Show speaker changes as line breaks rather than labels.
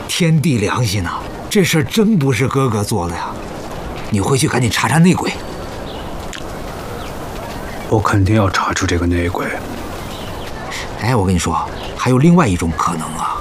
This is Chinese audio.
天地良心呐，这事儿真不是哥哥做的呀！你回去赶紧查查内鬼。
我肯定要查出这个内鬼。
哎，我跟你说，还有另外一种可能啊。